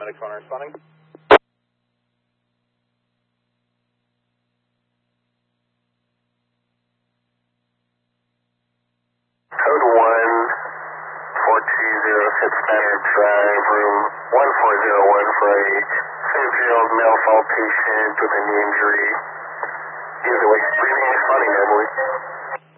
paramedics on responding. Code 1-4206 Banner Drive, room 1401 for a 6-year-old male fall patient with a knee injury. He is awake, breathing and responding normally.